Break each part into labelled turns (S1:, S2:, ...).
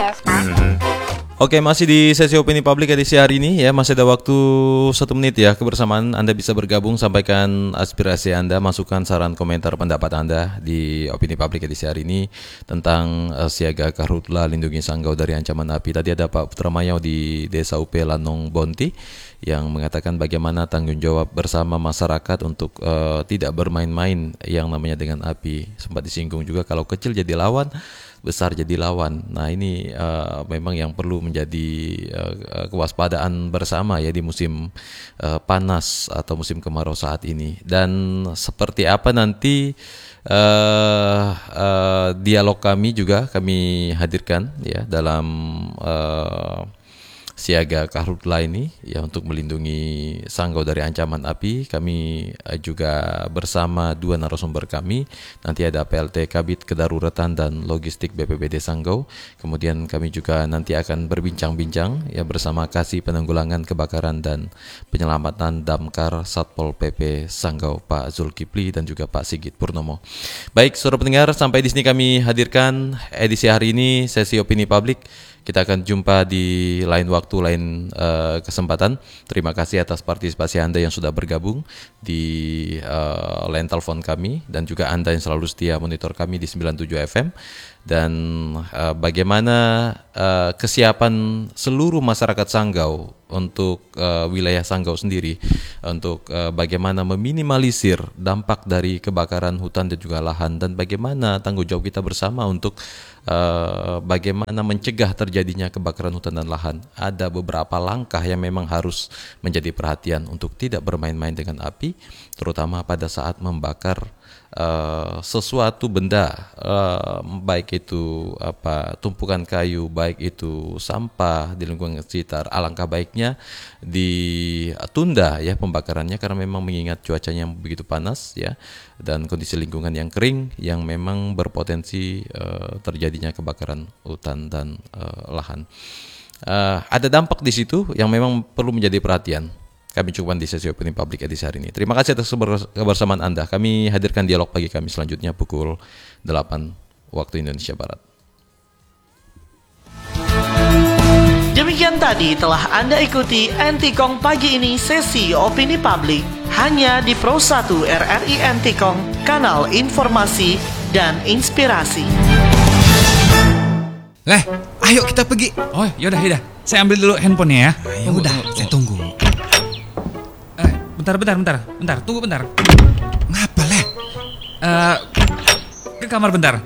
S1: Oke, masih di sesi opini publik edisi hari ini ya, masih ada waktu 1 menit ya kebersamaan. Anda bisa bergabung, sampaikan aspirasi Anda, masukan, saran, komentar, pendapat Anda di opini publik edisi hari ini tentang siaga karhutla lindungi Sanggau dari ancaman api. Tadi ada Pak Putra Mayau di Desa UP Lanong Bonti yang mengatakan bagaimana tanggung jawab bersama masyarakat untuk tidak bermain-main yang namanya dengan api. Sempat disinggung juga kalau kecil jadi lawan, besar jadi lawan. Nah ini memang yang perlu menjadi kewaspadaan bersama ya di musim panas atau musim kemarau saat ini. Dan seperti apa nanti dialog kami juga kami hadirkan ya dalam siaga karhutla ini ya untuk melindungi Sanggau dari ancaman api. Kami juga bersama dua narasumber kami. Nanti ada PLT Kabid Kedaruratan dan Logistik BPBD Sanggau. Kemudian kami juga nanti akan berbincang-bincang ya bersama Kasih Penanggulangan Kebakaran dan Penyelamatan Damkar Satpol PP Sanggau Pak Zulkifli dan juga Pak Sigit Purnomo. Baik, saudara pendengar, sampai di sini kami hadirkan edisi hari ini sesi opini publik. Kita akan jumpa di lain waktu, lain kesempatan. Terima kasih atas partisipasi Anda yang sudah bergabung di line telepon kami dan juga Anda yang selalu setia monitor kami di 97 FM. Dan bagaimana kesiapan seluruh masyarakat Sanggau untuk wilayah Sanggau sendiri untuk bagaimana meminimalisir dampak dari kebakaran hutan dan juga lahan, dan bagaimana tanggung jawab kita bersama untuk bagaimana mencegah terjadinya kebakaran hutan dan lahan. Ada beberapa langkah yang memang harus menjadi perhatian untuk tidak bermain-main dengan api, terutama pada saat membakar sesuatu benda, baik itu tumpukan kayu, baik itu sampah di lingkungan sekitar. Alangkah baiknya ditunda ya pembakarannya karena memang mengingat cuacanya yang begitu panas ya dan kondisi lingkungan yang kering yang memang berpotensi terjadinya kebakaran hutan dan lahan. Ada dampak di situ yang memang perlu menjadi perhatian. Kami cukupkan di sesi opini publik edisi hari ini. Terima kasih atas kebersamaan Anda. Kami hadirkan dialog pagi kami selanjutnya pukul 8 waktu Indonesia Barat.
S2: Demikian tadi telah Anda ikuti Antikong pagi ini sesi opini publik hanya di Pro 1 RRI Antikong, kanal informasi dan inspirasi.
S3: Leh, ayo kita pergi.
S4: Oh, yaudah. Saya ambil dulu handphonenya ya.
S3: Ya udah, saya tunggu.
S4: Bentar. Tunggu bentar.
S3: Ngapa, Leh?
S4: Ke kamar bentar.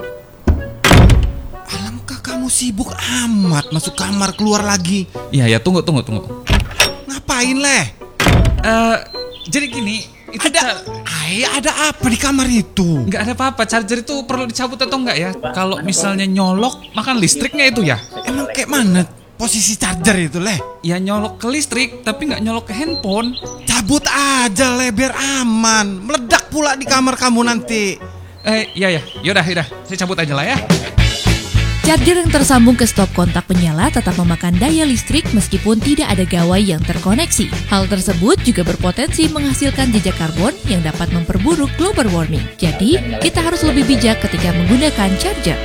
S3: Alangkah kamu sibuk amat masuk kamar keluar lagi.
S4: Iya, tunggu.
S3: Ngapain, Leh?
S4: Jadi gini, itu
S3: ada apa di kamar itu?
S4: nggak ada apa-apa. Charger itu perlu dicabut atau enggak ya? Kalau misalnya nyolok, makan listriknya itu ya.
S3: Emang kayak mana posisi charger itu, Leh?
S4: Ya nyolok ke listrik, tapi nggak nyolok ke handphone.
S3: Cabut aja, Leh, biar aman. Meledak pula di kamar kamu nanti.
S4: Iya. Yaudah. Saya cabut aja lah ya.
S5: Charger yang tersambung ke stop kontak penyala tetap memakan daya listrik meskipun tidak ada gawai yang terkoneksi. Hal tersebut juga berpotensi menghasilkan jejak karbon yang dapat memperburuk global warming. Jadi, kita harus lebih bijak ketika menggunakan charger.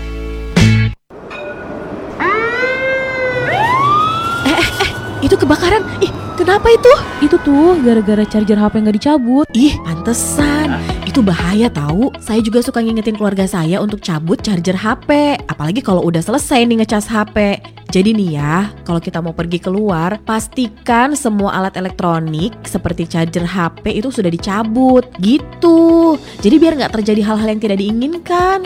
S6: Itu kebakaran. Ih, kenapa itu? Itu tuh gara-gara charger HP nggak dicabut. Ih, pantesan. Itu bahaya tahu. Saya juga suka ngingetin keluarga saya untuk cabut charger HP. Apalagi kalau udah selesai nih ngecas HP. Jadi nih ya, kalau kita mau pergi keluar, pastikan semua alat elektronik seperti charger HP itu sudah dicabut. Gitu. Jadi biar nggak terjadi hal-hal yang tidak diinginkan.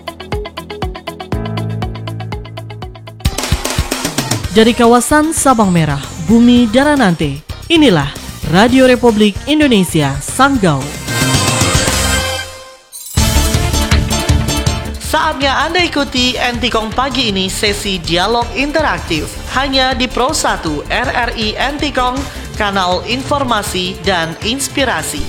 S7: Dari kawasan Sabang Merah, Bumi Daranante, inilah Radio Republik Indonesia Sanggau.
S2: Saatnya Anda ikuti Antikong pagi ini sesi dialog interaktif hanya di Pro 1 RRI Antikong, kanal informasi dan inspirasi.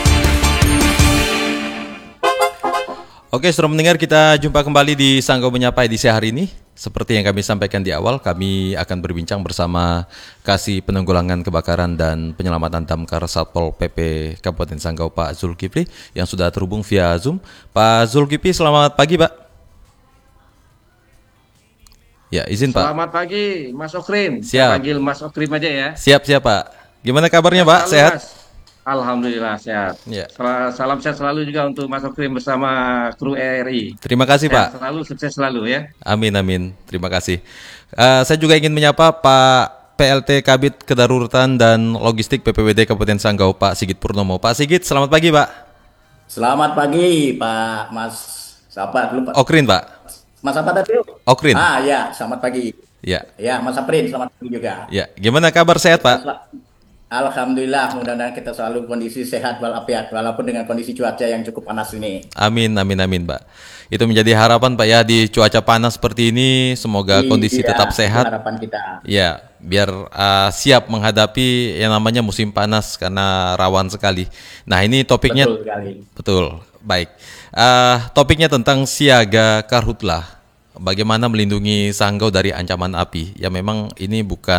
S1: Oke, saudara mendengar, kita jumpa kembali di Sanggau Menyapa edisi hari ini. Seperti yang kami sampaikan di awal, kami akan berbincang bersama Kasih Penanggulangan Kebakaran dan Penyelamatan Damkar Satpol PP Kabupaten Sanggau, Pak Zulkifli, yang sudah terhubung via Zoom. Pak Zulkifli, selamat pagi, Pak. Ya, izin Pak.
S8: Selamat pagi, Mas Okrim.
S1: Siap.
S8: Saya panggil Mas Okrim aja ya.
S1: Siap Pak. Gimana kabarnya Pak?
S8: Selalu,
S1: Sehat?
S8: Mas. Alhamdulillah sehat.
S1: Ya.
S8: Salam sehat selalu juga untuk Mas Okrim bersama kru RRI.
S1: Terima kasih
S8: Sehat
S1: Pak.
S8: selalu, sukses selalu ya.
S1: Amin. Terima kasih. Saya juga ingin menyapa Pak PLT Kabid Kedaruratan dan Logistik PPWD Kabupaten Sanggau, Pak Sigit Purnomo. Pak Sigit, selamat pagi Pak.
S9: Selamat pagi Pak Mas. Siapa dulu Pak?
S1: Okrin Pak.
S9: Mas apa tadi?
S1: Okrin.
S9: Ya, selamat pagi.
S1: Ya.
S9: Ya, Mas Aprin, selamat pagi juga.
S1: Ya. Gimana kabar, sehat Pak?
S9: Alhamdulillah, mudah-mudahan kita selalu kondisi sehat walafiat walaupun dengan kondisi cuaca yang cukup panas ini.
S1: Amin Pak. Itu menjadi harapan Pak ya, di cuaca panas seperti ini, semoga kondisi tetap sehat.
S9: Harapan kita.
S1: Ya, biar siap menghadapi yang namanya musim panas karena rawan sekali. Nah, ini topiknya.
S9: Betul sekali.
S1: Betul. Baik. Topiknya tentang siaga karhutlah. Bagaimana melindungi Sanggau dari ancaman api? Ya memang ini bukan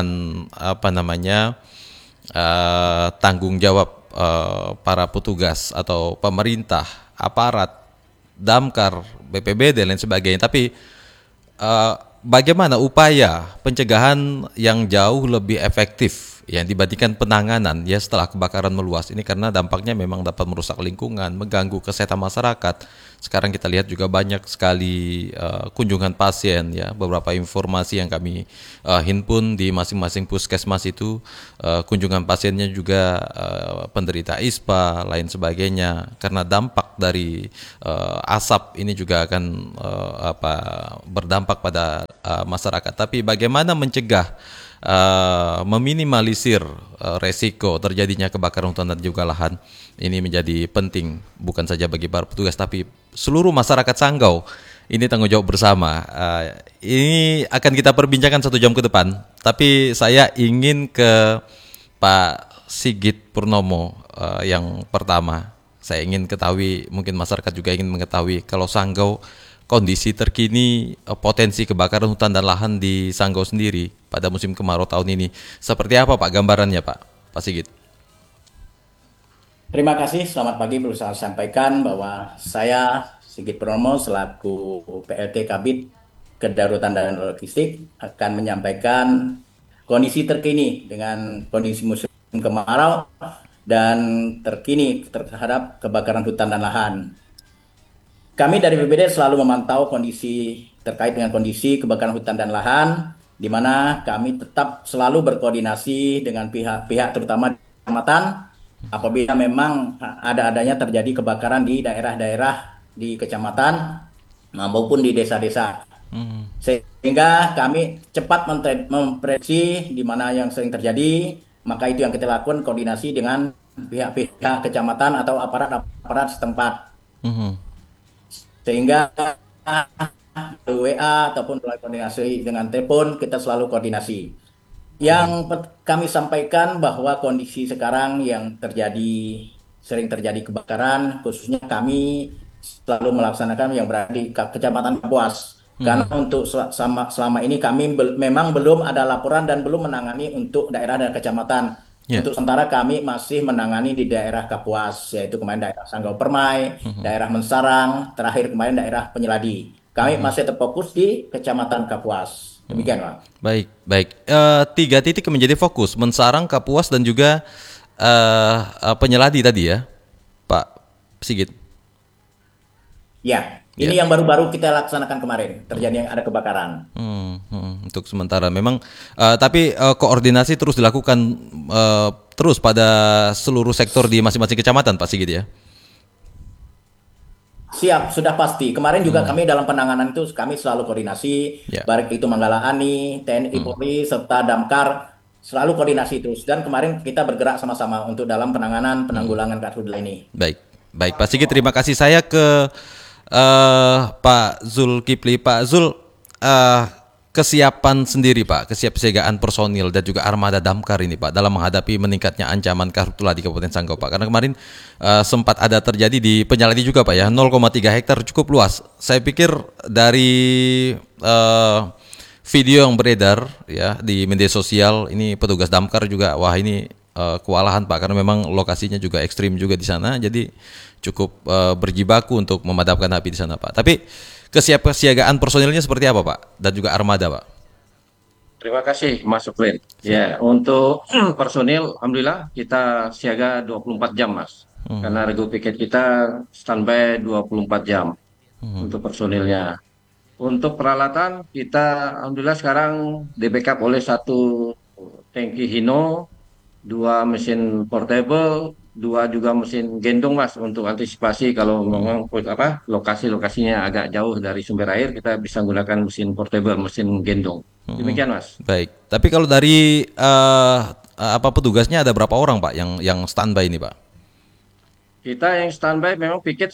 S1: tanggung jawab para petugas atau pemerintah, aparat, damkar, BPBD dan lain sebagainya. Tapi bagaimana upaya pencegahan yang jauh lebih efektif yang dibandingkan penanganan ya setelah kebakaran meluas ini, karena dampaknya memang dapat merusak lingkungan, mengganggu kesehatan masyarakat. Sekarang kita lihat juga banyak sekali kunjungan pasien ya, beberapa informasi yang kami himpun di masing-masing puskesmas itu, kunjungan pasiennya juga penderita ISPA lain sebagainya, karena dampak dari asap ini juga akan berdampak pada masyarakat. Tapi bagaimana mencegah, meminimalisir resiko terjadinya kebakaran hutan dan juga lahan, ini menjadi penting bukan saja bagi para petugas tapi seluruh masyarakat Sanggau. Ini tanggung jawab bersama. Ini akan kita perbincangkan 1 jam ke depan, tapi saya ingin ke Pak Sigit Purnomo yang pertama. Saya ingin ketahui, mungkin masyarakat juga ingin mengetahui kalau Sanggau, kondisi terkini potensi kebakaran hutan dan lahan di Sanggau sendiri pada musim kemarau tahun ini seperti apa Pak gambarannya Pak Sigit?
S9: Terima kasih, selamat pagi. Perlu saya sampaikan bahwa saya Sigit Purnomo selaku PLT Kabid Kedaruratan dan Logistik akan menyampaikan kondisi terkini dengan kondisi musim kemarau dan terkini terhadap kebakaran hutan dan lahan. Kami dari BPBD selalu memantau kondisi terkait dengan kondisi kebakaran hutan dan lahan, di mana kami tetap selalu berkoordinasi dengan pihak-pihak terutama di kecamatan apabila memang adanya terjadi kebakaran di daerah-daerah di kecamatan maupun di desa-desa. Sehingga kami cepat memprediksi di mana yang sering terjadi, maka itu yang kita lakukan koordinasi dengan pihak-pihak kecamatan atau aparat setempat. Sehingga WA ataupun melalui koordinasi dengan telepon kita selalu koordinasi. Yang kami sampaikan bahwa kondisi sekarang yang sering terjadi kebakaran, khususnya kami selalu melaksanakan yang berada di Kecamatan Kapuas. Karena untuk selama ini kami memang belum ada laporan dan belum menangani untuk daerah dan kecamatan. Untuk sementara kami masih menangani di daerah Kapuas, yaitu kemarin daerah Sanggau Permai, daerah Mensarang, terakhir kemarin daerah Penyeladi. Kami masih terfokus di Kecamatan Kapuas. Demikian Pak.
S1: Baik. 3 titik menjadi fokus, Mensarang, Kapuas dan juga Penyeladi tadi ya, Pak Sigit.
S9: Ya, ini yang baru-baru kita laksanakan kemarin, terjadi ada kebakaran.
S1: Untuk sementara memang, tapi koordinasi terus dilakukan terus pada seluruh sektor di masing-masing kecamatan, Pak Sigit ya?
S9: Siap, sudah pasti. Kemarin juga kami dalam penanganan itu kami selalu koordinasi, baik itu Manggala Ani, TNI Polri, serta Damkar, selalu koordinasi terus. Dan kemarin kita bergerak sama-sama untuk dalam penanggulangan karhutla ini.
S1: Baik Pak Sigit, terima kasih. Saya ke Pak Zulkifli. Pak Zul, kesiapan sendiri Pak, kesiapsiagaan personil dan juga armada damkar ini Pak dalam menghadapi meningkatnya ancaman karhutla di Kabupaten Sanggau Pak. Karena kemarin sempat ada terjadi di Penyeladi juga Pak ya, 0,3 hektar cukup luas. Saya pikir dari video yang beredar ya di media sosial ini petugas damkar juga wah ini kewalahan Pak, karena memang lokasinya juga ekstrim juga di sana, jadi cukup berjibaku untuk memadamkan api di sana Pak. Tapi kesiapsiagaan personilnya seperti apa Pak? Dan juga armada Pak?
S8: Terima kasih Mas Suklen. Ya, untuk personil alhamdulillah kita siaga 24 jam Mas. Karena regu piket kita standby 24 jam untuk personilnya. Untuk peralatan kita alhamdulillah sekarang di backup oleh satu tangki Hino, dua mesin portable, dua juga mesin gendong Mas untuk antisipasi kalau memang lokasi-lokasinya agak jauh dari sumber air kita bisa menggunakan mesin portable, mesin gendong. Demikian Mas.
S1: Baik. Tapi kalau dari apa petugasnya ada berapa orang Pak yang standby ini Pak?
S8: Kita yang standby memang piket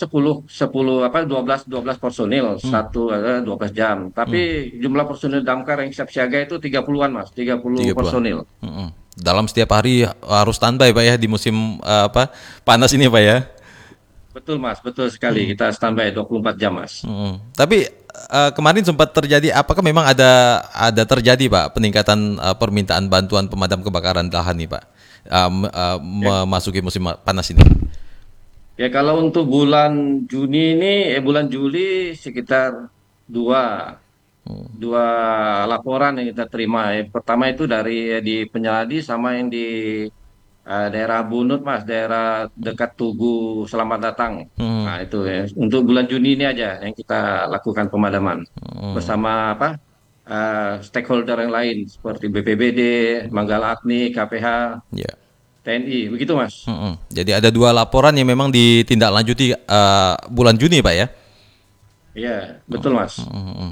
S8: 12 personil, satu ada 12 jam. Tapi jumlah personil damkar yang siap siaga itu 30-an Mas, 30
S1: 30-an.
S8: personil.
S1: Dalam setiap hari harus standby Pak ya di musim panas ini Pak ya.
S8: Betul Mas, betul sekali. Kita standby 24 jam Mas.
S1: Tapi kemarin sempat terjadi, apakah memang ada terjadi Pak peningkatan permintaan bantuan pemadam kebakaran lahan nih Pak memasuki musim panas ini?
S8: Ya kalau untuk bulan bulan Juli sekitar dua laporan yang kita terima. Pertama itu dari di Penyeladi sama yang di daerah Bunut Mas, daerah dekat Tugu Selamat Datang. Nah itu ya. Untuk bulan Juni ini aja yang kita lakukan pemadaman bersama stakeholder yang lain seperti BPBD, Manggala Agni, KPH,
S1: Ya.
S8: TNI, begitu Mas.
S1: Jadi ada 2 laporan yang memang ditindaklanjuti bulan Juni Pak ya?
S8: Iya, betul Mas.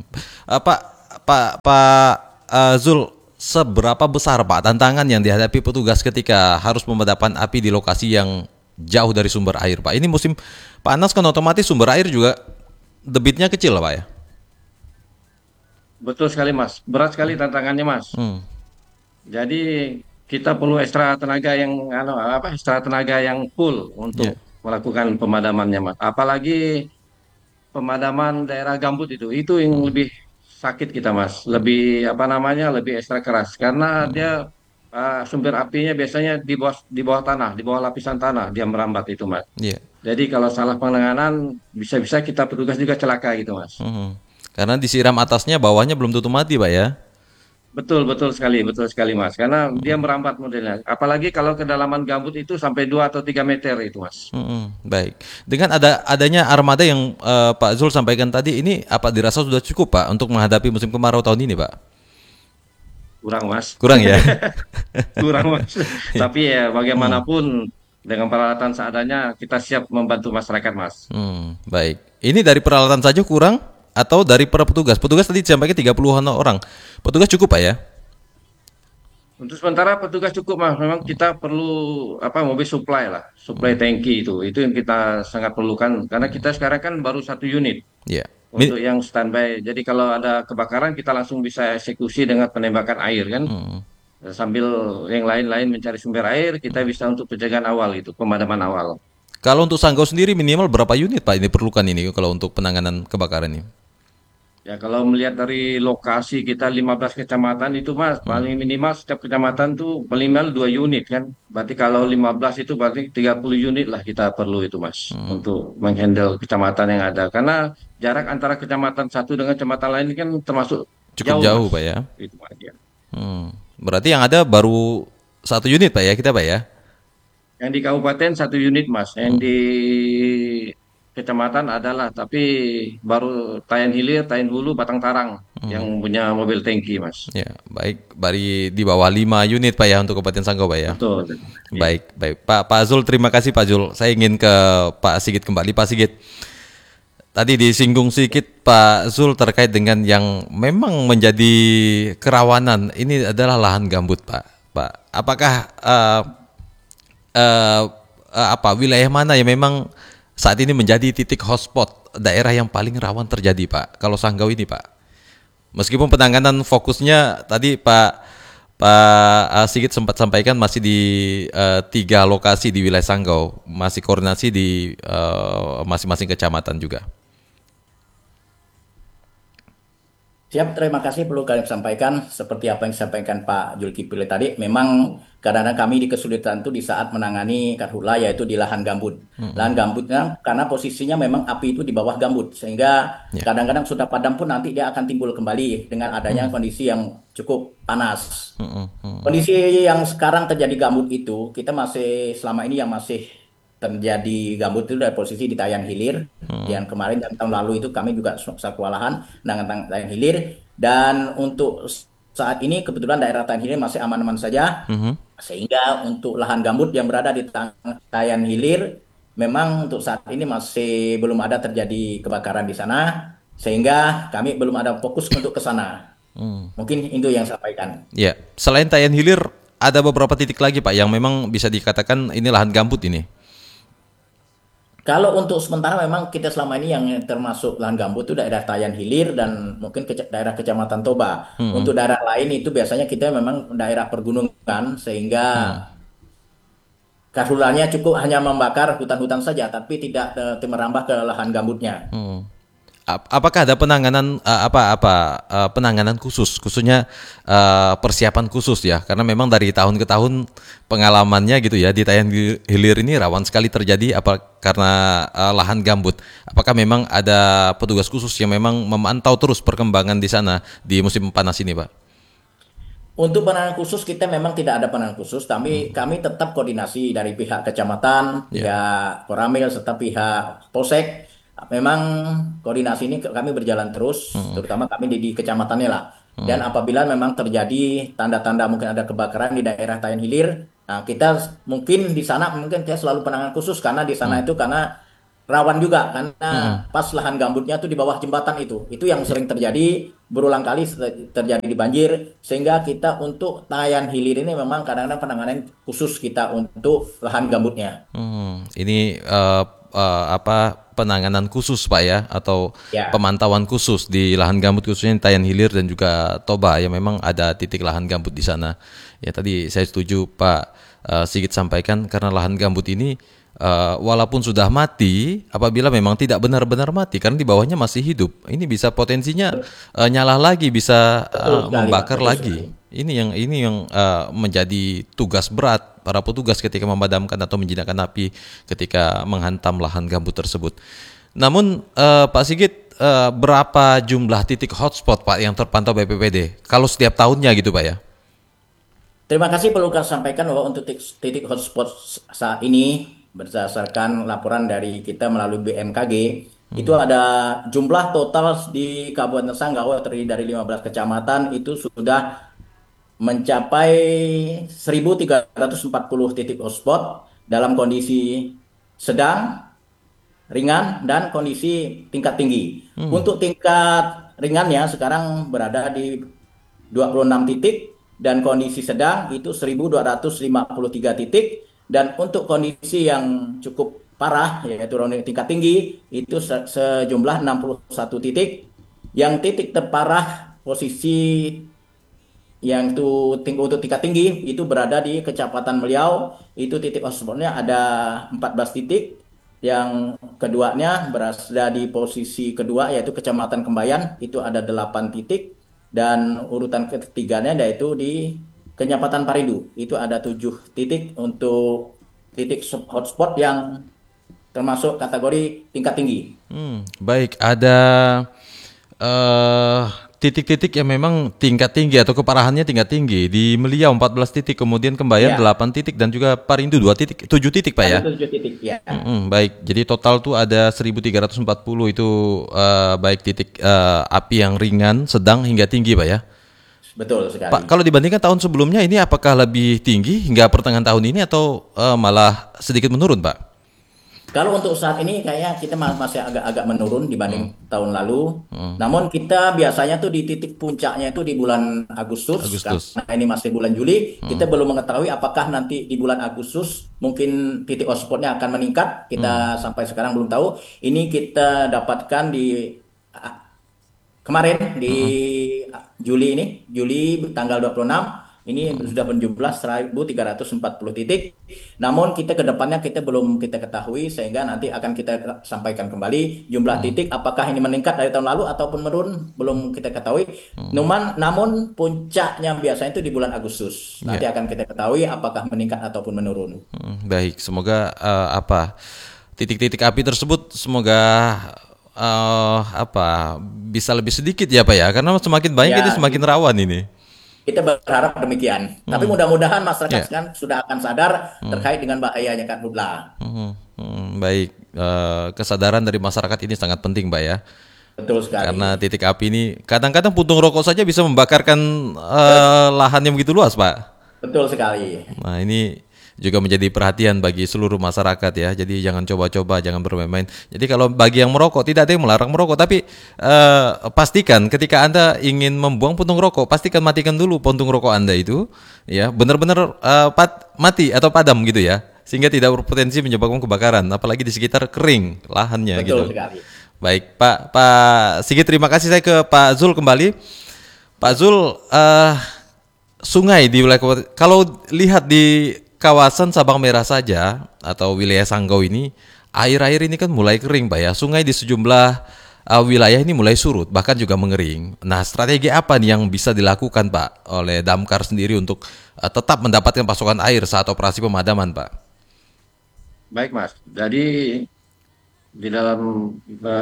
S1: Pak Zul, seberapa besar Pak tantangan yang dihadapi petugas ketika harus memadamkan api di lokasi yang jauh dari sumber air Pak? Ini musim panas kan otomatis sumber air juga debitnya kecil Pak ya?
S8: Betul sekali Mas, berat sekali tantangannya Mas. Jadi kita perlu ekstra tenaga yang full untuk melakukan pemadamannya Mas. Apalagi pemadaman daerah gambut itu yang lebih sakit kita Mas, lebih lebih ekstra keras karena dia sumber apinya biasanya di bawah tanah, di bawah lapisan tanah dia merambat itu Mas.
S1: Iya.
S8: Jadi kalau salah penanganan bisa-bisa kita petugas juga celaka gitu Mas.
S1: Karena disiram atasnya, bawahnya belum tutup mati Pak ya?
S8: Betul sekali Mas. Karena dia merambat modelnya. Apalagi kalau kedalaman gambut itu sampai 2 atau 3 meter itu Mas.
S1: Baik. Dengan adanya armada yang Pak Zul sampaikan tadi, ini apa dirasa sudah cukup Pak untuk menghadapi musim kemarau tahun ini Pak?
S8: Kurang Mas.
S1: Kurang ya?
S8: Kurang Mas. Tapi ya bagaimanapun dengan peralatan seadanya kita siap membantu masyarakat Mas.
S1: Baik. Ini dari peralatan saja kurang? Atau dari para petugas? Petugas tadi disampaikan 30-an orang. Petugas cukup Pak ya?
S8: Untuk sementara petugas cukup Mas. Memang kita perlu mobil supply lah, supply tangki itu yang kita sangat perlukan karena kita sekarang kan baru 1 unit untuk yang standby. Jadi kalau ada kebakaran kita langsung bisa eksekusi dengan penembakan air kan, sambil yang lain-lain mencari sumber air kita bisa untuk pencegahan awal itu, pemadaman awal.
S1: Kalau untuk Sanggau sendiri minimal berapa unit Pak ini perlukan ini kalau untuk penanganan kebakaran ini?
S8: Ya kalau melihat dari lokasi kita 15 kecamatan itu Mas, paling minimal setiap kecamatan tuh minimal 2 unit kan. Berarti kalau 15 itu berarti 30 unit lah kita perlu itu Mas untuk menghandle kecamatan yang ada. Karena jarak antara kecamatan satu dengan kecamatan lain kan termasuk
S1: cukup jauh
S8: Mas.
S1: Pak ya.
S8: Itu aja.
S1: Berarti yang ada baru 1 unit Pak ya kita Pak ya?
S8: Yang di kabupaten 1 unit Mas, yang di kecamatan adalah tapi baru Tayan Hilir, Tayan Hulu, Batang Tarang yang punya mobil tangki Mas.
S1: Ya, baik. Di bawah 5 unit Pak ya untuk Kabupaten Sanggau Pak ya.
S8: Betul.
S1: Baik. Pak Zul, terima kasih Pak Zul. Saya ingin ke Pak Sigit kembali. Pak Sigit, tadi disinggung sedikit Pak Zul terkait dengan yang memang menjadi kerawanan. Ini adalah lahan gambut Pak. Apakah wilayah mana yang memang saat ini menjadi titik hotspot daerah yang paling rawan terjadi Pak kalau Sanggau ini Pak? Meskipun penanganan fokusnya tadi Pak Sigit sempat sampaikan masih di 3 lokasi di wilayah Sanggau, masih koordinasi di masing-masing kecamatan juga.
S9: Siap, terima kasih. Perlu kami sampaikan seperti apa yang disampaikan Pak Zulkifli tadi. Memang kadang-kadang kami di kesulitan itu di saat menangani karhutla yaitu di lahan gambut. Lahan gambutnya karena posisinya memang api itu di bawah gambut sehingga
S1: Ya.
S9: kadang-kadang sudah padam pun nanti dia akan timbul kembali dengan adanya kondisi yang cukup panas. Kondisi yang sekarang terjadi gambut itu kita masih selama ini yang masih terjadi gambut itu dari posisi di Tayan Hilir. Yang kemarin dan tahun lalu itu kami juga kewalahan dengan Tayan Hilir. Dan untuk saat ini kebetulan daerah Tayan Hilir masih aman-aman saja. Sehingga untuk lahan gambut yang berada di Tayan Hilir memang untuk saat ini masih belum ada terjadi kebakaran di sana. Sehingga kami belum ada fokus untuk ke sana. Mungkin itu yang saya sampaikan.
S1: Ya, selain Tayan Hilir, ada beberapa titik lagi Pak yang memang bisa dikatakan ini lahan gambut ini.
S9: Kalau untuk sementara memang kita selama ini yang termasuk lahan gambut itu daerah Tayan Hilir dan mungkin daerah Kecamatan Toba. Untuk daerah lain itu biasanya kita memang daerah pergunungan sehingga karhutanya cukup hanya membakar hutan-hutan saja tapi tidak merambah ke lahan gambutnya.
S1: Apakah ada penanganan penanganan khususnya persiapan khusus ya? Karena memang dari tahun ke tahun pengalamannya gitu ya di Tayan Hilir ini rawan sekali terjadi karena lahan gambut. Apakah memang ada petugas khusus yang memang memantau terus perkembangan di sana di musim panas ini, Pak?
S9: Untuk penanganan khusus kita memang tidak ada penanganan khusus, tapi kami tetap koordinasi dari pihak kecamatan, pihak Koramil serta pihak Polsek. Memang koordinasi ini kami berjalan terus, terutama kami di kecamatannya lah. Dan apabila memang terjadi tanda-tanda mungkin ada kebakaran di daerah Tayan Hilir, nah kita mungkin di sana mungkin kita selalu penanganan khusus karena di sana itu karena rawan juga karena pas lahan gambutnya tuh di bawah jembatan itu yang sering terjadi berulang kali terjadi di banjir sehingga kita untuk Tayan Hilir ini memang kadang-kadang penanganan khusus kita untuk lahan gambutnya.
S1: Ini penanganan khusus Pak ya atau pemantauan khusus di lahan gambut khususnya Tayan Hilir dan juga Toba ya memang ada titik lahan gambut di sana. Ya tadi saya setuju Pak Sigit sampaikan karena lahan gambut ini walaupun sudah mati apabila memang tidak benar-benar mati karena di bawahnya masih hidup. Ini bisa potensinya nyala lagi bisa membakar lagi. Ini yang menjadi tugas berat para petugas ketika memadamkan atau menjinakkan api ketika menghantam lahan gambut tersebut. Namun Pak Sigit, berapa jumlah titik hotspot Pak yang terpantau BPBD? Kalau setiap tahunnya gitu Pak ya?
S9: Terima kasih, perlu kami sampaikan bahwa untuk titik hotspot saat ini berdasarkan laporan dari kita melalui BMKG itu ada jumlah total di Kabupaten Sanggau terdiri dari 15 kecamatan itu sudah mencapai 1.340 titik hotspot dalam kondisi sedang, ringan, dan kondisi tingkat tinggi. Untuk tingkat ringannya sekarang berada di 26 titik dan kondisi sedang itu 1.253 titik dan untuk kondisi yang cukup parah yaitu tingkat tinggi itu sejumlah 61 titik. Yang titik terparah posisi yang itu untuk tingkat tinggi itu berada di Kecamatan Meliau, itu titik hotspotnya ada 14 titik. Yang keduanya berada di posisi kedua yaitu Kecamatan Kembayan, itu ada 8 titik. Dan urutan ketiganya yaitu di Kecamatan Paridu, itu ada 7 titik untuk titik hotspot yang termasuk kategori tingkat tinggi.
S1: Baik, ada titik-titik yang memang tingkat tinggi atau keparahannya tingkat tinggi. Di Meliau 14 titik, kemudian Kembayan 8 titik dan juga Parindo 2 titik, 7 titik Pak ya?
S9: 7 titik ya.
S1: Baik, jadi total tuh ada 1.340 itu baik titik api yang ringan, sedang hingga tinggi Pak ya?
S9: Betul sekali.
S1: Pak, kalau dibandingkan tahun sebelumnya ini apakah lebih tinggi hingga pertengahan tahun ini atau malah sedikit menurun Pak?
S9: Kalau untuk saat ini kayaknya kita masih agak menurun dibanding tahun lalu. Namun kita biasanya tuh di titik puncaknya itu di bulan Agustus. Karena ini masih bulan Juli. Kita belum mengetahui apakah nanti di bulan Agustus mungkin titik hotspotnya akan meningkat. Kita sampai sekarang belum tahu. Ini kita dapatkan di kemarin di Juli tanggal 26. Ini sudah berjumlah 1.340 titik. Namun kita ke depannya kita belum kita ketahui sehingga nanti akan kita sampaikan kembali jumlah titik apakah ini meningkat dari tahun lalu ataupun menurun belum kita ketahui. Namun puncaknya biasanya itu di bulan Agustus. Nanti akan kita ketahui apakah meningkat ataupun menurun.
S1: Baik, semoga titik-titik api tersebut semoga bisa lebih sedikit ya Pak ya, karena semakin banyak
S9: Ya,
S1: ini semakin rawan ini.
S9: kita berharap demikian. Tapi mudah-mudahan masyarakat sekarang sudah akan sadar terkait dengan bahayanya karhutlah.
S1: Baik, kesadaran dari masyarakat ini sangat penting Pak ya.
S9: Betul sekali.
S1: Karena titik api ini kadang-kadang puntung rokok saja bisa membakarkan lahan yang begitu luas Pak.
S9: Betul sekali.
S1: Nah ini juga menjadi perhatian bagi seluruh masyarakat ya. Jadi jangan coba-coba, jangan bermain-main. Jadi kalau bagi yang merokok, tidak ada yang melarang merokok, tapi pastikan ketika Anda ingin membuang puntung rokok, pastikan matikan dulu puntung rokok Anda itu, ya benar-benar mati atau padam gitu ya, sehingga tidak berpotensi menyebabkan kebakaran, apalagi di sekitar kering lahannya.
S9: Betul
S1: gitu.
S9: sekali.
S1: Baik Pak Sigit, terima kasih. Saya ke Pak Zul kembali. Pak Zul, sungai di wilayah kalau lihat di kawasan Sabang Merah saja atau wilayah Sanggau ini, air-air ini kan mulai kering Pak ya. Sungai di sejumlah wilayah ini mulai surut, bahkan juga mengering. Nah, strategi apa nih yang bisa dilakukan Pak oleh Damkar sendiri untuk tetap mendapatkan pasokan air saat operasi pemadaman Pak?
S8: Baik Mas, jadi di dalam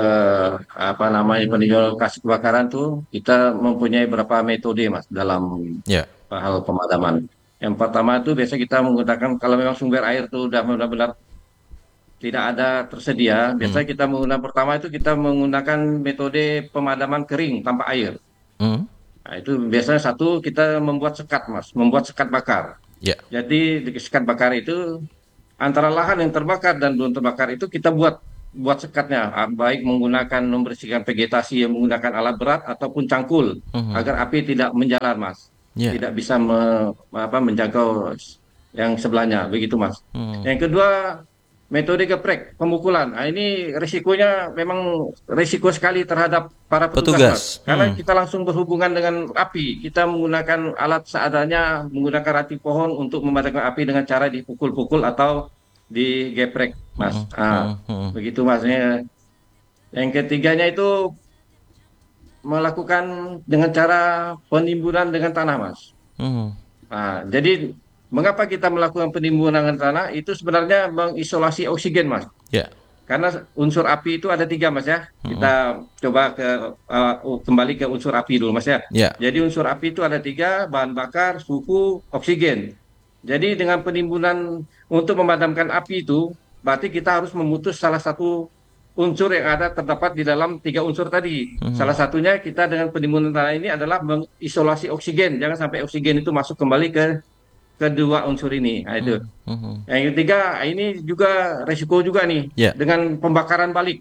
S8: peninjauan lokasi kebakaran tuh kita mempunyai beberapa metode Mas dalam hal pemadaman. Yang pertama itu biasa kita menggunakan kalau memang sumber air itu sudah benar-benar tidak ada tersedia, biasanya kita menggunakan pertama itu kita menggunakan metode pemadaman kering tanpa air. Nah, itu biasanya satu kita membuat sekat Mas, membuat sekat bakar. Jadi di sekat bakar itu antara lahan yang terbakar dan belum terbakar itu kita buat sekatnya, baik menggunakan membersihkan vegetasi yang menggunakan alat berat ataupun cangkul agar api tidak menjalar Mas. Tidak bisa menjangkau yang sebelahnya, begitu Mas. Yang kedua, metode geprek, pemukulan. Nah, ini risikonya memang risiko sekali terhadap para petugas. Mas. Karena kita langsung berhubungan dengan api. Kita menggunakan alat seadanya, menggunakan ranting pohon untuk memadamkan api dengan cara dipukul-pukul atau digeprek, Mas. Begitu Mas. Yang ketiganya itu melakukan dengan cara penimbunan dengan tanah, Mas. Nah, jadi mengapa kita melakukan penimbunan dengan tanah? Itu sebenarnya mengisolasi oksigen, Mas. Karena unsur api itu ada 3, Mas ya. Kita coba kembali ke unsur api dulu, Mas ya. Jadi unsur api itu ada 3, bahan bakar, suhu, oksigen. Jadi dengan penimbunan untuk memadamkan api itu, berarti kita harus memutus salah satu unsur yang ada terdapat di dalam 3 unsur tadi. Salah satunya kita dengan penimbunan tanah ini adalah mengisolasi oksigen. Jangan sampai oksigen itu masuk kembali ke kedua unsur ini. Nah, itu. Yang ketiga, ini juga resiko juga nih dengan pembakaran balik.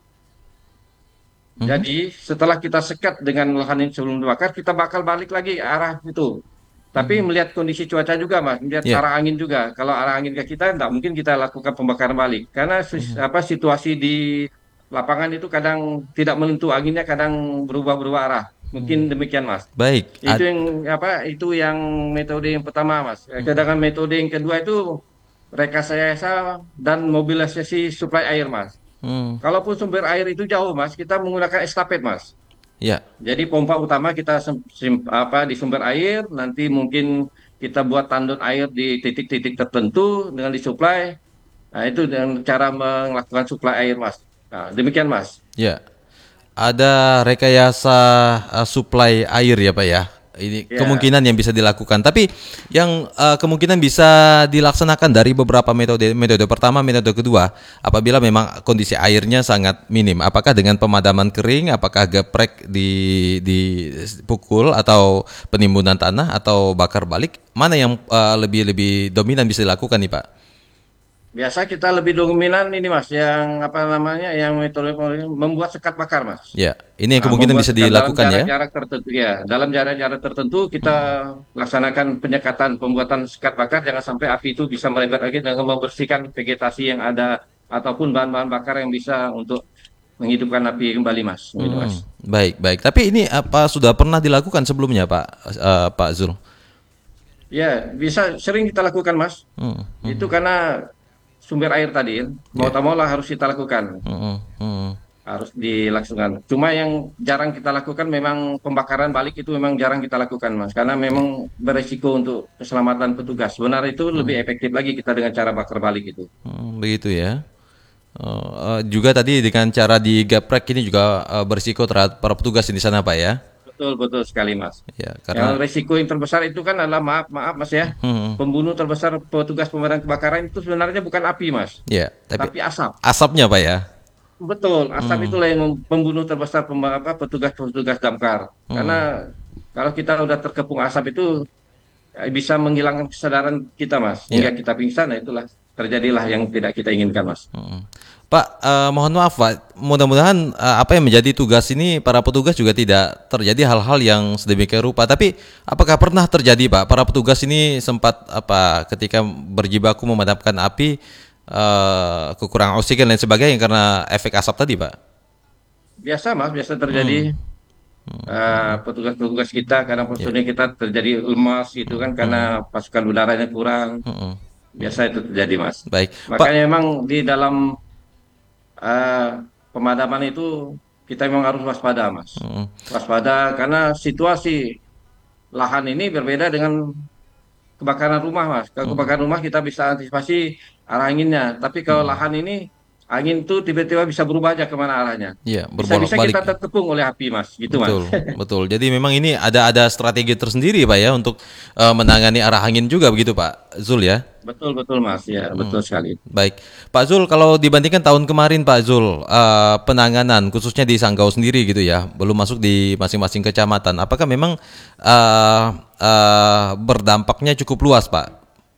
S8: Jadi setelah kita sekat dengan lahan yang sebelum dibakar, kita bakal balik lagi arah itu. Tapi melihat kondisi cuaca juga Mas, melihat arah angin juga. Kalau arah angin ke kita, tidak mungkin kita lakukan pembakaran balik. Karena situasi di lapangan itu kadang tidak menentu, anginnya kadang berubah-berubah arah. Mungkin demikian Mas.
S1: Baik.
S8: Itu yang metode yang pertama Mas. Sedangkan metode yang kedua itu rekayasa dan mobilisasi suplai air Mas. Kalaupun sumber air itu jauh Mas, kita menggunakan estafet Mas. Jadi pompa utama kita di sumber air, nanti mungkin kita buat tandon air di titik-titik tertentu dengan disuplai. Nah, itu dengan cara melakukan suplai air Mas. Nah, demikian Mas.
S1: Ada rekayasa suplai air ya Pak ya. Ini kemungkinan yang bisa dilakukan. Tapi yang kemungkinan bisa dilaksanakan dari beberapa metode. Metode pertama, metode kedua, apabila memang kondisi airnya sangat minim. Apakah dengan pemadaman kering, apakah geprek dipukul atau penimbunan tanah atau bakar balik? Mana yang lebih dominan bisa dilakukan nih Pak?
S8: Biasa kita lebih dominan ini Mas, yang yang metode membuat sekat bakar Mas.
S1: Ini yang kemungkinan bisa dilakukan
S8: dalam jarak tertentu dalam jarak tertentu kita laksanakan penyekatan pembuatan sekat bakar, jangan sampai api itu bisa melebar lagi dengan membersihkan vegetasi yang ada ataupun bahan-bahan bakar yang bisa untuk menghidupkan api kembali Mas. Mas.
S1: Baik. Tapi ini apa sudah pernah dilakukan sebelumnya Pak Zul?
S8: Ya, bisa sering kita lakukan, Mas. Itu karena sumber air tadi, mau tak mau lah harus kita lakukan, harus dilakukan. Cuma yang jarang kita lakukan memang pembakaran balik itu memang jarang kita lakukan, Mas, karena memang beresiko untuk keselamatan petugas. Sebenarnya itu lebih efektif lagi kita dengan cara bakar balik itu.
S1: Begitu ya. Juga tadi dengan cara digeprek ini juga berisiko terhadap para petugas di sana Pak ya.
S8: Betul, betul sekali, Mas.
S1: Ya,
S8: Yang
S1: karena
S8: resiko yang terbesar itu kan adalah maaf Mas ya, pembunuh terbesar petugas pemadam kebakaran itu sebenarnya bukan api Mas,
S1: ya, tapi
S8: tapi asap.
S1: asapnya Pak ya.
S8: Betul, asap itulah yang pembunuh terbesar petugas-petugas damkar. Karena kalau kita udah terkepung asap itu bisa menghilangkan kesadaran kita Mas, hingga
S1: Ya.
S8: kita pingsan. Nah itulah terjadilah yang tidak kita inginkan Mas.
S1: Pak, mohon maaf Pak, mudah-mudahan apa yang menjadi tugas ini para petugas juga tidak terjadi hal-hal yang sedemikian rupa. Tapi apakah pernah terjadi Pak, para petugas ini sempat ketika berjibaku memadamkan api kekurangan oksigen dan sebagainya karena efek asap tadi Pak?
S8: Biasa Mas, biasa terjadi. Petugas-petugas kita, karena personil kita terjadi lemas gitu kan, karena pasukan udaranya kurang. Biasa itu terjadi Mas.
S1: Baik, Pak.
S8: Makanya memang di dalam eh, pemadaman itu kita memang harus waspada, Mas. Waspada karena situasi lahan ini berbeda dengan kebakaran rumah, Mas. Kalau kebakaran rumah kita bisa antisipasi arah anginnya, tapi kalau lahan ini angin tuh tiba-tiba bisa berubah aja kemana arahnya.
S1: Iya,
S8: Bisa-bisa
S1: berbolak-balik.
S8: kita terkepung oleh api, Mas. Gitu, Mas.
S1: Betul, betul. Jadi memang ini ada strategi tersendiri Pak ya untuk menangani arah angin juga begitu Pak Zul ya.
S8: Betul, betul, Mas. Ya, betul sekali.
S1: Baik, Pak Zul, kalau dibandingkan tahun kemarin Pak Zul, penanganan khususnya di Sanggau sendiri gitu ya, belum masuk di masing-masing kecamatan, apakah memang berdampaknya cukup luas Pak?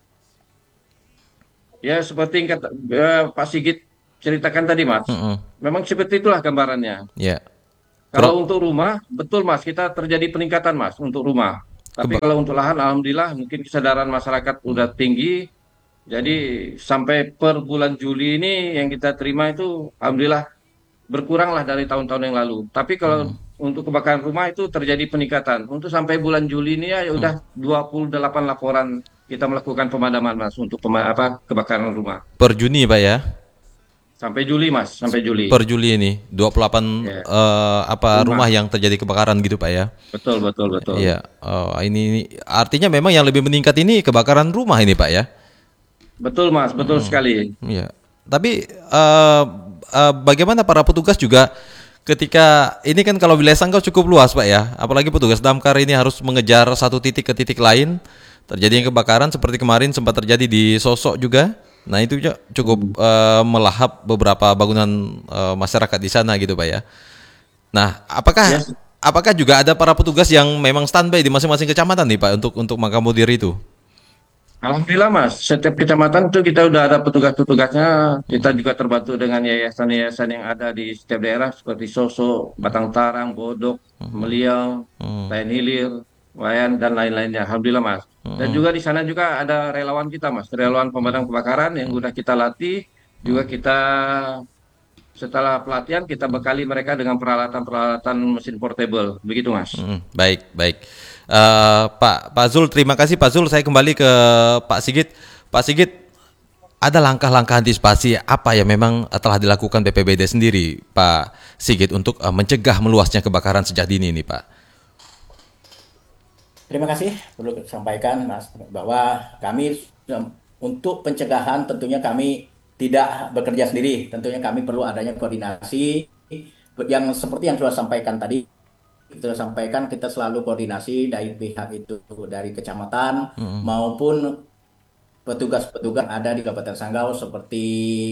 S8: Ya, seperti yang kata Pak Sigit ceritakan tadi, Mas. Memang seperti itulah gambarannya.
S1: Ya.
S8: Kalau untuk rumah, betul, Mas, kita terjadi peningkatan, Mas, untuk rumah. Tapi
S1: Keba-
S8: kalau untuk lahan, alhamdulillah, mungkin kesadaran masyarakat udah tinggi. Jadi sampai per bulan Juli ini yang kita terima itu, alhamdulillah, berkurang lah dari tahun-tahun yang lalu. Tapi kalau untuk kebakaran rumah itu terjadi peningkatan. Untuk sampai bulan Juli ini ya udah 28 laporan kita melakukan pemadaman, Mas, untuk kebakaran rumah.
S1: Per Juni Pak ya?
S8: Sampai Juli, Mas, sampai Juli.
S1: Per Juli ini 28
S8: Ya.
S1: rumah yang terjadi kebakaran gitu Pak ya?
S8: Betul, betul, betul.
S1: Iya. Ini artinya memang yang lebih meningkat ini kebakaran rumah ini Pak ya?
S8: Betul, Mas, betul sekali.
S1: Iya. Tapi bagaimana para petugas juga ketika ini kan kalau wilayah Sanggau cukup luas Pak ya, apalagi petugas damkar ini harus mengejar satu titik ke titik lain, terjadi kebakaran seperti kemarin sempat terjadi di Sosok juga. Nah itu cukup melahap beberapa bangunan masyarakat di sana gitu Pak ya. Nah apakah juga ada para petugas yang memang standby di masing-masing kecamatan nih Pak untuk mengakomodir itu?
S8: Alhamdulillah, Mas, setiap kecamatan itu kita udah ada petugas-petugasnya. Kita juga terbantu dengan yayasan-yayasan yang ada di setiap daerah seperti Soso, Batang Tarang, Bodok, Meliau, Tayan Hilir, Wayan, dan lain-lainnya. Alhamdulillah, Mas. Dan juga di sana juga ada relawan kita, Mas, relawan pemadam kebakaran yang udah kita latih. Juga kita setelah pelatihan kita bekali mereka dengan peralatan-peralatan mesin portable. Begitu, Mas.
S1: Baik, baik. Pak Zul, terima kasih Pak Zul. Saya kembali ke Pak Sigit. Pak Sigit, ada langkah-langkah antisipasi apa yang memang telah dilakukan BPBD sendiri, Pak Sigit, untuk mencegah meluasnya kebakaran sejak dini ini, Pak?
S9: Terima kasih, perlu sampaikan Mas bahwa kami untuk pencegahan tentunya kami tidak bekerja sendiri, tentunya kami perlu adanya koordinasi yang seperti yang sudah sampaikan tadi. Kita sampaikan kita selalu koordinasi dari pihak itu dari kecamatan maupun petugas-petugas ada di Kabupaten Sanggau seperti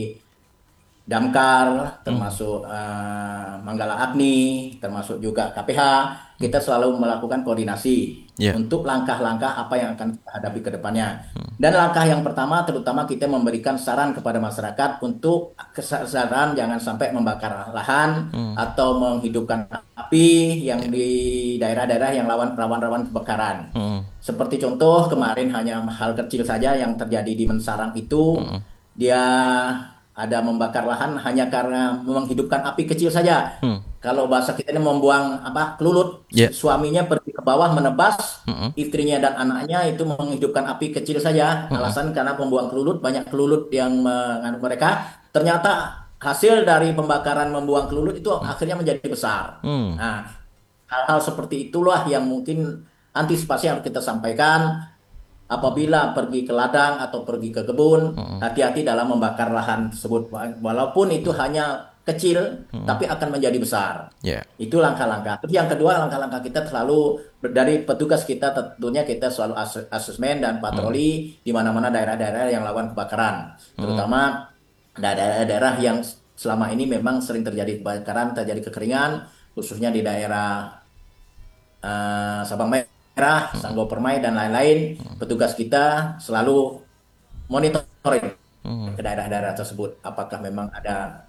S9: Damkar, termasuk Manggala Agni, termasuk juga KPH. Kita selalu melakukan koordinasi untuk langkah-langkah apa yang akan kita hadapi ke depannya. Dan langkah yang pertama terutama kita memberikan saran kepada masyarakat untuk kesadaran jangan sampai membakar lahan atau menghidupkan api yang di daerah-daerah yang rawan-rawan kebakaran. Seperti contoh kemarin hanya hal kecil saja yang terjadi di Mensarang itu, dia ada membakar lahan hanya karena menghidupkan api kecil saja. Kalau bahasa kita ini membuang kelulut, suaminya pergi ke bawah menebas, istrinya dan anaknya itu menghidupkan api kecil saja. Alasan karena membuang kelulut, banyak kelulut yang mengandung mereka. Ternyata hasil dari pembakaran membuang kelulut itu akhirnya menjadi besar. Nah, hal-hal seperti itulah yang mungkin antisipasi yang harus kita sampaikan. Apabila pergi ke ladang atau pergi ke kebun, hati-hati dalam membakar lahan tersebut. Walaupun itu hanya kecil, tapi akan menjadi besar. Itu langkah-langkah. Terus yang kedua, langkah-langkah kita selalu dari petugas kita, tentunya kita selalu asesmen dan patroli di mana-mana daerah-daerah yang rawan kebakaran. Terutama daerah-daerah yang selama ini memang sering terjadi kebakaran, terjadi kekeringan, khususnya di daerah Sabang Merah, Sanggo Permai, dan lain-lain. Petugas kita selalu monitoring ke daerah-daerah tersebut. Apakah memang ada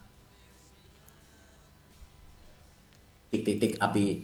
S9: titik-titik api.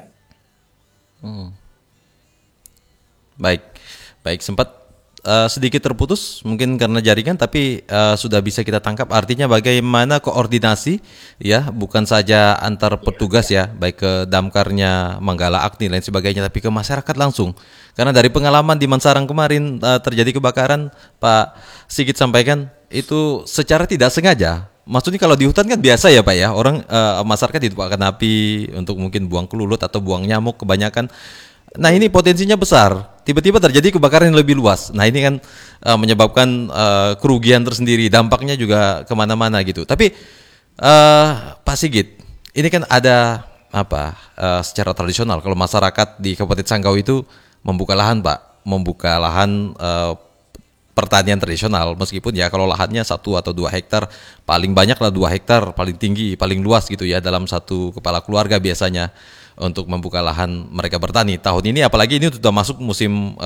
S1: Baik, sempat sedikit terputus mungkin karena jaringan, tapi sudah bisa kita tangkap. Artinya bagaimana koordinasi ya, bukan saja antar petugas ya, baik ke damkarnya, Manggala Agni lain sebagainya, tapi ke masyarakat langsung. Karena dari pengalaman di Mansarang kemarin terjadi kebakaran, Pak Sigit sampaikan itu secara tidak sengaja. Maksudnya kalau di hutan kan biasa ya Pak ya, orang masyarakat ditumpahkan api untuk mungkin buang kelulut atau buang nyamuk kebanyakan. Nah ini potensinya besar, tiba-tiba terjadi kebakaran yang lebih luas. Nah ini kan menyebabkan kerugian tersendiri, dampaknya juga kemana-mana gitu. Tapi Pak Sigit, ini kan ada secara tradisional kalau masyarakat di Kabupaten Sanggau itu membuka lahan Pak, membuka lahan pertanian tradisional, meskipun ya kalau lahannya 1 atau 2 hektar, paling banyak lah 2 hektar, paling tinggi, paling luas gitu ya dalam satu kepala keluarga biasanya untuk membuka lahan mereka bertani. Tahun ini apalagi ini sudah masuk musim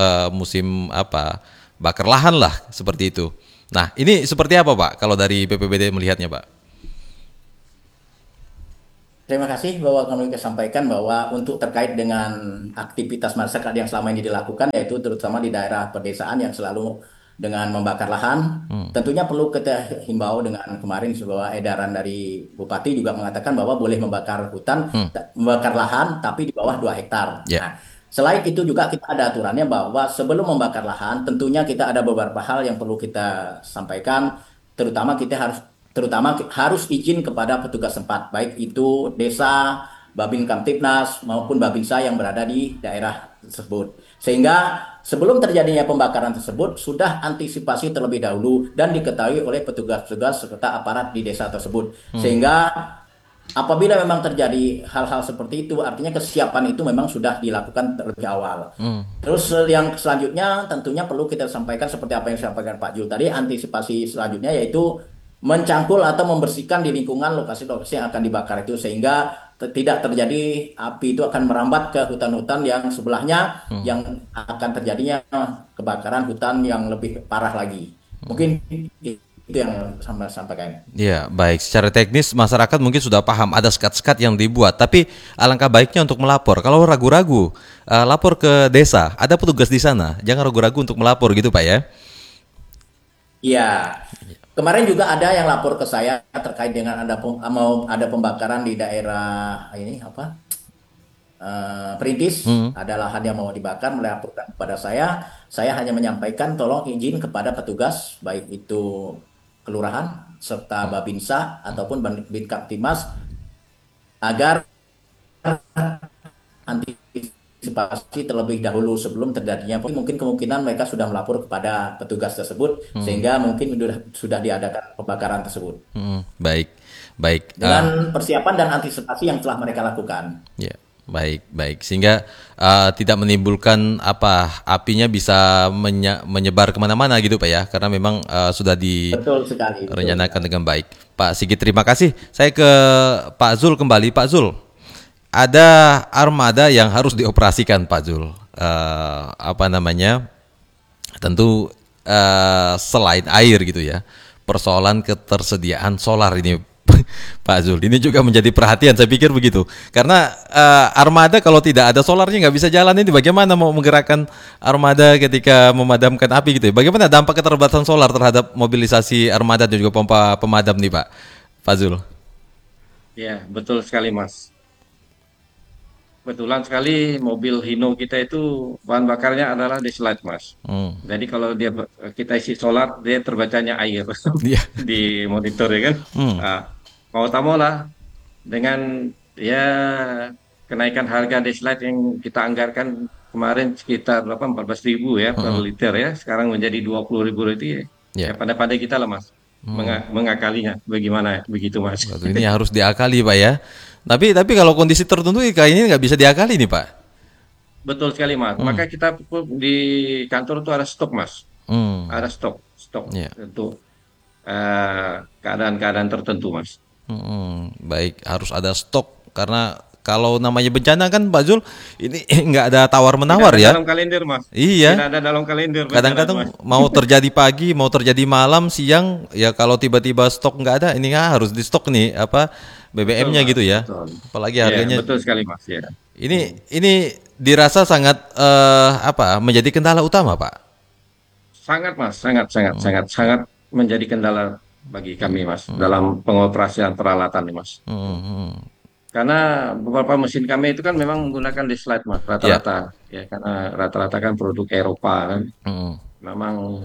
S1: bakar lahan lah seperti itu. Nah ini seperti apa Pak kalau dari BPBD melihatnya Pak?
S9: Terima kasih bahwa kami sampaikan bahwa untuk terkait dengan aktivitas masyarakat yang selama ini dilakukan, yaitu terutama di daerah pedesaan yang selalu dengan membakar lahan, tentunya perlu kita himbau dengan kemarin sebuah edaran dari Bupati juga mengatakan bahwa boleh membakar hutan, membakar lahan, tapi di bawah 2 hektar. Nah, selain itu juga kita ada aturannya bahwa sebelum membakar lahan, tentunya kita ada beberapa hal yang perlu kita sampaikan, terutama harus izin kepada petugas tempat, baik itu desa, Babin Kamtibnas maupun Babinsa yang berada di daerah tersebut. Sehingga sebelum terjadinya pembakaran tersebut sudah antisipasi terlebih dahulu dan diketahui oleh petugas-petugas serta aparat di desa tersebut. Sehingga apabila memang terjadi hal-hal seperti itu, artinya kesiapan itu memang sudah dilakukan terlebih awal. Terus yang selanjutnya tentunya perlu kita sampaikan seperti apa yang disampaikan Pak Jul tadi, antisipasi selanjutnya yaitu mencangkul atau membersihkan di lingkungan lokasi-lokasi yang akan dibakar itu, sehingga tidak terjadi api itu akan merambat ke hutan-hutan yang sebelahnya, yang akan terjadinya kebakaran hutan yang lebih parah lagi. Mungkin itu yang saya sampaikan.
S1: Ya, baik. Secara teknis masyarakat mungkin sudah paham ada sekat-sekat yang dibuat, tapi alangkah baiknya untuk melapor. Kalau ragu-ragu, lapor ke desa. Ada petugas di sana. Jangan ragu-ragu untuk melapor gitu, Pak ya.
S9: Iya. Kemarin juga ada yang lapor ke saya terkait dengan mau ada pembakaran di daerah ini Perintis, ada lahan yang mau dibakar, melaporkan kepada saya. Saya hanya menyampaikan tolong izin kepada petugas baik itu kelurahan serta Babinsa ataupun Babin Kamtibmas agar antisipasi terlebih dahulu sebelum terjadinya. Mungkin kemungkinan mereka sudah melapor kepada petugas tersebut sehingga mungkin sudah diadakan pembakaran tersebut.
S1: Baik.
S9: Dengan persiapan dan antisipasi yang telah mereka lakukan.
S1: Ya, baik. Sehingga tidak menimbulkan apinya bisa menyebar kemana-mana gitu Pak ya, karena memang sudah direncanakan dengan baik. Pak Sigit terima kasih. Saya ke Pak Zul kembali. Pak Zul, ada armada yang harus dioperasikan Pak Zul. Tentu selain air gitu ya, persoalan ketersediaan solar ini Pak Zul, ini juga menjadi perhatian, saya pikir begitu. Karena armada kalau tidak ada solarnya nggak bisa jalan, ini bagaimana mau menggerakkan armada ketika memadamkan api gitu ya? Bagaimana dampak keterbatasan solar terhadap mobilisasi armada dan juga pompa pemadam nih Pak Zul?
S8: Ya, betul sekali Mas. Kebetulan sekali mobil Hino kita itu bahan bakarnya adalah Deslite Mas. Jadi kalau kita isi solar, dia terbacanya air
S1: Iya.
S8: di monitor ya kan. Nah, mau tak mau lah dengan ya kenaikan harga Deslite yang kita anggarkan kemarin sekitar 14.000 ya per liter ya, sekarang menjadi 20.000 itu ya. Ya pandai-pandai kita lah Mas. Mengakalinya bagaimana begitu Mas.
S1: Waduh, ini harus diakali Pak ya. Tapi kalau kondisi tertentu kayaknya nggak bisa diakali nih Pak.
S8: Betul sekali Mas. Maka kita di kantor itu ada stok Mas. Ada stok untuk keadaan-keadaan tertentu Mas.
S1: Baik, harus ada stok karena kalau namanya bencana kan Pak Zul ini nggak ada tawar-menawar ya.
S8: Dalam kalender Mas.
S1: Iya.
S8: Tidak ada dalam kalender.
S1: Kadang-kadang mau terjadi pagi, mau terjadi malam, siang, ya kalau tiba-tiba stok nggak ada, ini harus di stok nih BBM-nya gitu ya.
S8: Betul.
S1: Apalagi harganya.
S8: Ya, betul sekali Mas ya.
S1: Ini dirasa sangat menjadi kendala utama Pak.
S8: Sangat Mas, sangat menjadi kendala bagi kami Mas dalam pengoperasian peralatan nih Mas. Karena beberapa mesin kami itu kan memang menggunakan Deslite Mas rata-rata ya karena rata-rata kan produk Eropa kan. Memang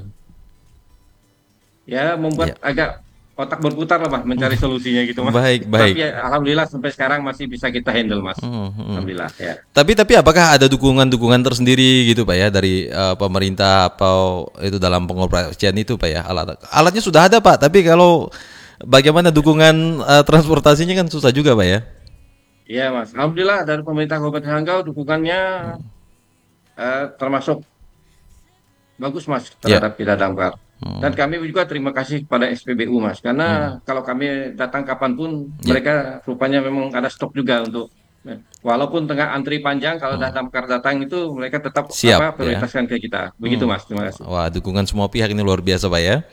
S8: ya membuat agak otak berputar lah Mas mencari solusinya gitu Mas.
S1: Baik.
S8: Tapi ya, alhamdulillah sampai sekarang masih bisa kita handle Mas. Alhamdulillah ya.
S1: Tapi apakah ada dukungan tersendiri gitu Pak ya dari pemerintah atau itu dalam pengoperasian itu Pak ya? Alatnya sudah ada Pak, tapi kalau bagaimana dukungan transportasinya kan susah juga Pak ya?
S8: Iya Mas, alhamdulillah dari pemerintah Kabupaten Sanggau dukungannya termasuk bagus Mas terhadap kita damkar. Dan kami juga terima kasih kepada SPBU Mas, karena kalau kami datang kapanpun mereka rupanya memang ada stok juga untuk walaupun tengah antri panjang kalau damkar datang itu mereka tetap
S1: siap,
S8: prioritaskan ke kita. Begitu Mas, terima kasih.
S1: Wah, dukungan semua pihak ini luar biasa Pak ya.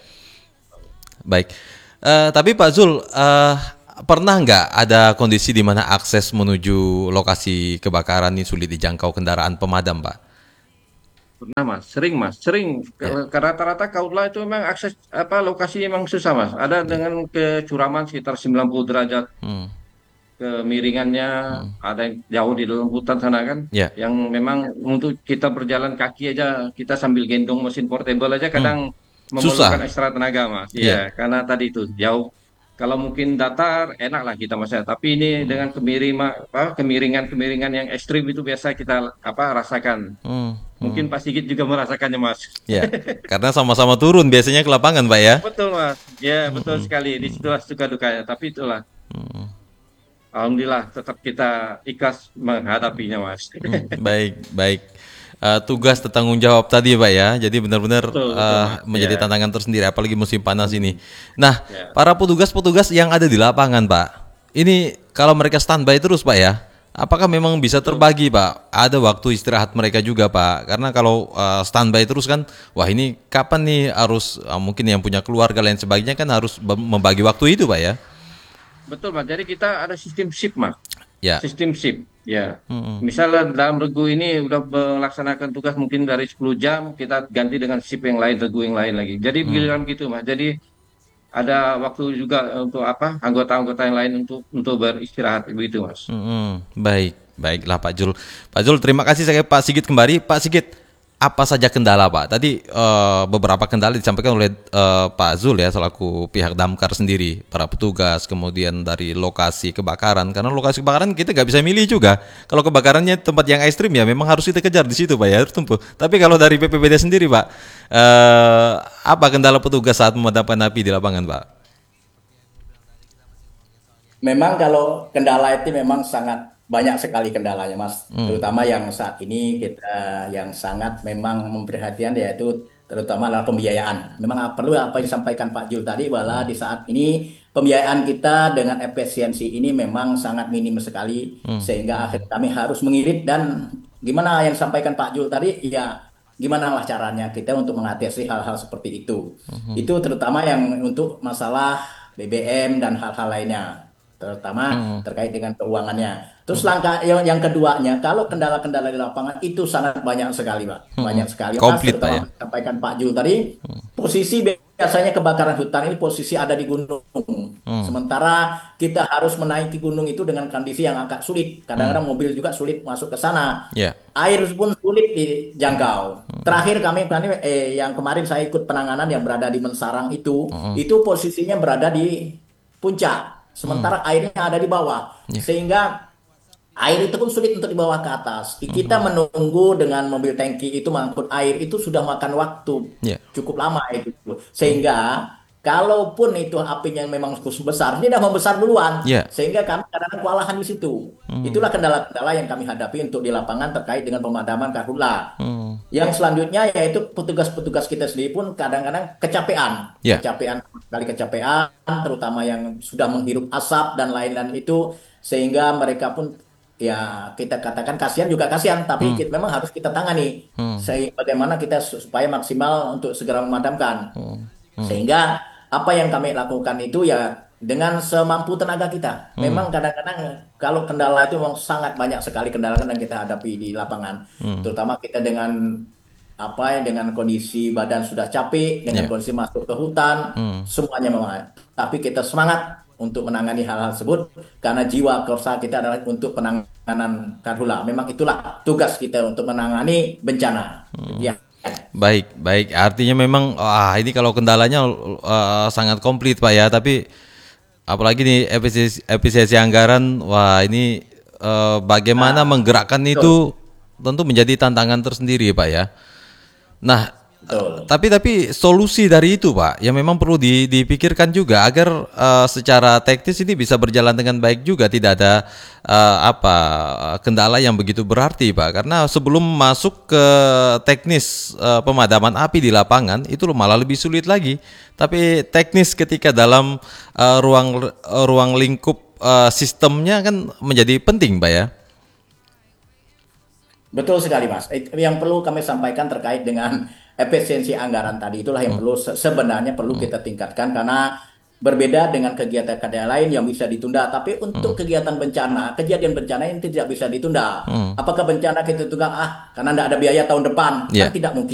S1: Baik, tapi Pak Zul pernah nggak ada kondisi di mana akses menuju lokasi kebakaran ini sulit dijangkau kendaraan pemadam Pak?
S8: Pernah Mas, sering. Rata-rata kaula itu memang akses lokasi memang susah Mas. Ada dengan kecuraman sekitar 90 derajat. Kemiringannya ada yang jauh di dalam hutan sana kan. Yang memang untuk kita berjalan kaki aja, kita sambil gendong mesin portable aja kadang memerlukan ekstra tenaga Mas. Iya, karena tadi itu jauh. Kalau mungkin datar enak lah kita Mas ya. Tapi ini dengan kemiringan yang ekstrim itu biasa kita rasakan. Mungkin Pak Sigit juga merasakannya Mas.
S1: Ya, karena sama-sama turun biasanya ke lapangan Pak ya.
S8: Betul Mas, ya betul sekali. Disitulah suka dukanya. Tapi itulah, alhamdulillah tetap kita ikhlas menghadapinya Mas.
S1: Baik. Tugas tanggung jawab tadi Pak ya. Jadi benar-benar menjadi tantangan tersendiri apalagi musim panas ini. Nah, para petugas-petugas yang ada di lapangan Pak, ini kalau mereka standby terus Pak ya, apakah memang bisa terbagi Pak? Ada waktu istirahat mereka juga Pak? Karena kalau standby terus kan, wah ini kapan nih harus mungkin yang punya keluarga lain sebagainya kan harus membagi waktu itu Pak ya?
S8: Betul Mas, jadi kita ada sistem shift Mas. Sistem shift. Ya, misalnya dalam regu ini udah melaksanakan tugas mungkin dari 10 jam, kita ganti dengan shift yang lain, regu yang lain lagi. Jadi giliran gitu Mas. Jadi ada waktu juga untuk anggota-anggota yang lain untuk beristirahat begitu Mas.
S1: Baiklah Pak Zul. Pak Zul, terima kasih saya Pak Sigit kembali. Pak Sigit, apa saja kendala Pak? Tadi beberapa kendala disampaikan oleh Pak Zul ya selaku pihak damkar sendiri, para petugas, kemudian dari lokasi kebakaran. Karena lokasi kebakaran kita nggak bisa milih juga. Kalau kebakarannya tempat yang ekstrim ya memang harus kita kejar di situ Pak ya, tertentu. Tapi kalau dari BPBD sendiri Pak, apa kendala petugas saat memadamkan api di lapangan Pak?
S9: Memang kalau kendala itu memang sangat banyak sekali kendalanya Mas, terutama yang saat ini kita yang sangat memang memperhatikan yaitu terutama adalah pembiayaan. Memang perlu apa yang disampaikan Pak Jul tadi bahwa di saat ini pembiayaan kita dengan efisiensi ini memang sangat minim sekali sehingga akhirnya kami harus mengirit dan gimana yang disampaikan Pak Jul tadi ya gimana lah caranya kita untuk mengatasi hal-hal seperti itu. Itu terutama yang untuk masalah BBM dan hal-hal lainnya, terutama terkait dengan keuangannya. Terus langkah yang keduanya, kalau kendala-kendala di lapangan itu sangat banyak sekali, Pak. Banyak sekali.
S1: Komplit, Pak,
S9: Terutama
S1: ya.
S9: sampaikan Pak Jul tadi, posisi biasanya kebakaran hutan ini posisi ada di gunung. Sementara kita harus menaiki gunung itu dengan kondisi yang agak sulit. Kadang-kadang mobil juga sulit masuk ke sana.
S1: Ya.
S9: Air pun sulit dijangkau. Terakhir yang kemarin saya ikut penanganan yang berada di Mensarang itu posisinya berada di puncak. Sementara airnya ada di bawah. Sehingga air itu pun sulit untuk dibawa ke atas. Kita menunggu dengan mobil tangki itu mengangkut air itu sudah makan waktu cukup lama itu. Sehingga kalaupun itu apinya memang besar, ini sudah membesar duluan. Sehingga kami kadang-kadang kewalahan di situ. Itulah kendala-kendala yang kami hadapi untuk di lapangan terkait dengan pemadaman karhutla. Yang selanjutnya yaitu petugas-petugas kita sendiri pun kadang-kadang kecapean. Kecapean, terutama yang sudah menghirup asap dan lain-lain itu. Sehingga mereka pun ya kita katakan kasihan, tapi memang harus kita tangani. Bagaimana kita supaya maksimal untuk segera memadamkan. Sehingga apa yang kami lakukan itu ya dengan semampu tenaga kita. Memang kadang-kadang kalau kendala itu memang sangat banyak sekali kendala yang kita hadapi di lapangan. Terutama kita dengan dengan kondisi badan sudah capek, dengan kondisi masuk ke hutan, semuanya memang. Tapi kita semangat untuk menangani hal-hal tersebut karena jiwa korsa kita adalah untuk penanganan karhutla. Memang itulah tugas kita untuk menangani bencana. Ya.
S1: Baik. Artinya memang ini kalau kendalanya sangat komplit, Pak, ya. Tapi apalagi nih efisiensi anggaran, ini bagaimana menggerakkan itu tentu menjadi tantangan tersendiri, Pak, ya. Nah, tapi solusi dari itu, Pak, yang memang perlu dipikirkan juga agar secara teknis ini bisa berjalan dengan baik juga, tidak ada kendala yang begitu berarti, Pak. Karena sebelum masuk ke teknis pemadaman api di lapangan itu malah lebih sulit lagi. Tapi teknis ketika dalam ruang lingkup sistemnya kan menjadi penting, Pak, ya.
S9: Betul sekali, Mas. Yang perlu kami sampaikan terkait dengan efisiensi anggaran tadi itulah yang sebenarnya perlu kita tingkatkan karena berbeda dengan kegiatan-kegiatan lain yang bisa ditunda. Tapi untuk kejadian bencana yang tidak bisa ditunda. Apakah bencana kita tunda karena tidak ada biaya tahun depan? Kan tidak mungkin.